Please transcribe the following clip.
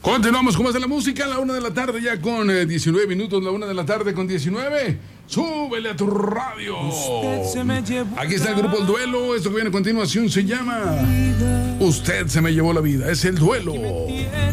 Continuamos con más de la música a la 1 de la tarde, ya con 19 minutos, la 1 de la tarde con 19. Súbele a tu radio. Aquí está el grupo El Duelo. Esto que viene a continuación se llama Usted se me llevó la vida. Es El Duelo.